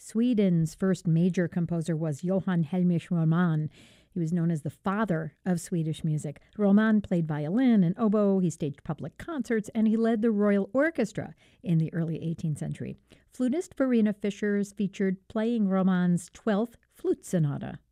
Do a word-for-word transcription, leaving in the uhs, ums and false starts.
Sweden's first major composer was Johann Heinrich Roman. He was known as the father of Swedish music. Roman played violin and oboe, he staged public concerts, and he led the royal orchestra in the early eighteenth century. Flutist Verena Fischer is featured playing Roman's twelfth Flute Sonata.